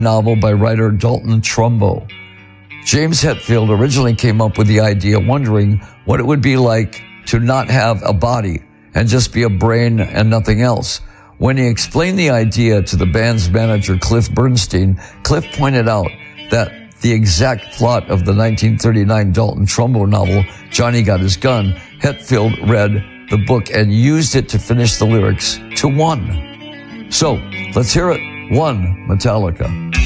novel by writer Dalton Trumbo. James Hetfield originally came up with the idea wondering what it would be like to not have a body and just be a brain and nothing else. When he explained the idea to the band's manager, Cliff Bernstein, Cliff pointed out that the exact plot of the 1939 Dalton Trumbo novel, Johnny Got His Gun, Hetfield read the book and used it to finish the lyrics to One. So, let's hear it. One, Metallica.